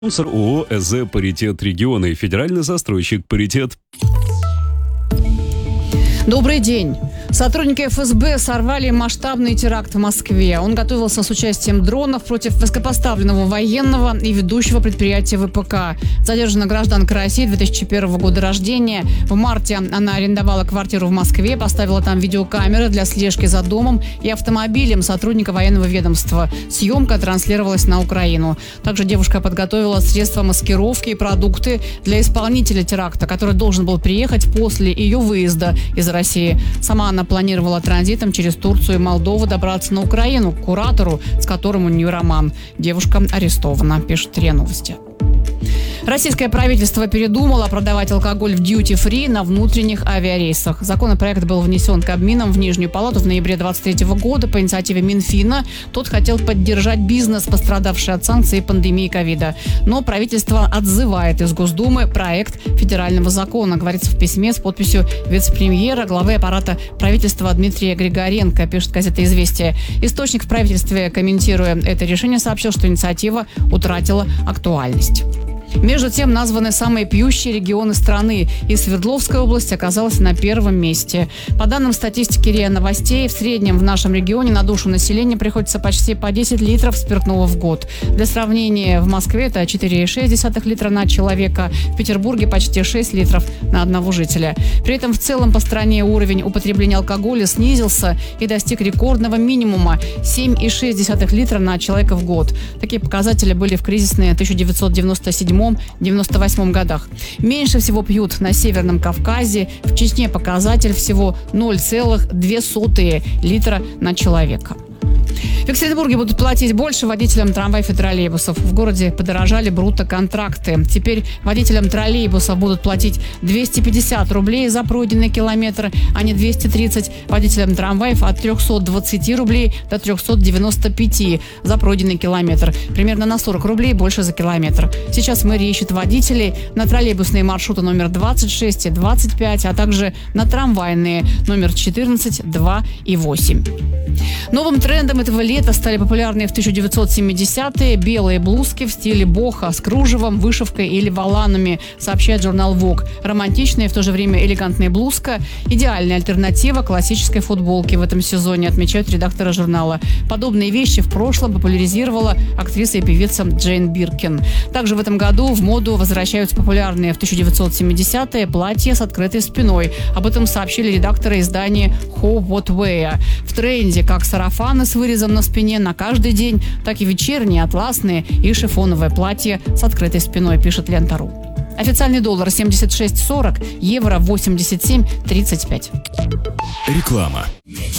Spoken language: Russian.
Спонсор ООО «ЭЗ Паритет Регионы», федеральный застройщик «Паритет». Добрый день. Сотрудники ФСБ сорвали масштабный теракт в Москве. Он готовился с участием дронов против высокопоставленного военного и ведущего предприятия ВПК. Задержана гражданка России 2001 года рождения. В марте она арендовала квартиру в Москве, поставила там видеокамеры для слежки за домом и автомобилем сотрудника военного ведомства. Съемка транслировалась на Украину. Также девушка подготовила средства маскировки и продукты для исполнителя теракта, который должен был приехать после ее выезда из России. Сама она планировала транзитом через Турцию и Молдову добраться на Украину к куратору, с которым у нее роман. Девушка арестована, пишет РИА Новости. Российское правительство передумало продавать алкоголь в дьюти-фри на внутренних авиарейсах. Законопроект был внесен Кабмином в Нижнюю палату в ноябре 2023 года по инициативе Минфина. Тот хотел поддержать бизнес, пострадавший от санкций и пандемии ковида. Но правительство отзывает из Госдумы проект федерального закона, говорится в письме с подписью вице-премьера, главы аппарата правительства Дмитрия Григоренко, пишет газета «Известия». Источник в правительстве, комментируя это решение, сообщил, что инициатива утратила актуальность. Между тем названы самые пьющие регионы страны, и Свердловская область оказалась на первом месте. По данным статистики РИА Новостей, в среднем в нашем регионе на душу населения приходится почти по 10 литров спиртного в год. Для сравнения, в Москве это 4,6 литра на человека, в Петербурге почти 6 литров на одного жителя. При этом в целом по стране уровень употребления алкоголя снизился и достиг рекордного минимума – 7,6 литра на человека в год. Такие показатели были в кризисные 1997-98 годах. Меньше всего пьют на Северном Кавказе. В Чечне показатель всего 0,02 литра на человека. В Екатеринбурге будут платить больше водителям трамваев и троллейбусов. В городе подорожали брутто-контракты. Теперь водителям троллейбусов будут платить 250 рублей за пройденный километр, а не 230. Водителям трамваев от 320 рублей до 395 за пройденный километр. Примерно на 40 рублей больше за километр. Сейчас мэрия ищет водителей на троллейбусные маршруты номер 26 и 25, а также на трамвайные номер 14, 2 и 8. Новым трендом этого лета стали популярные в 1970-е белые блузки в стиле бохо с кружевом, вышивкой или воланами, сообщает журнал Vogue. Романтичная и в то же время элегантная блузка – идеальная альтернатива классической футболке в этом сезоне, отмечают редакторы журнала. Подобные вещи в прошлом популяризировала актриса и певица Джейн Биркин. Также в этом году в моду возвращаются популярные в 1970-е платья с открытой спиной. Об этом сообщили редакторы издания How What Wear. В тренде как сарафаны с вырезом на спине на каждый день, так и вечерние, атласные и шифоновое платье с открытой спиной, пишет Лента.ру. Официальный доллар 76.40, евро 87.35. Реклама.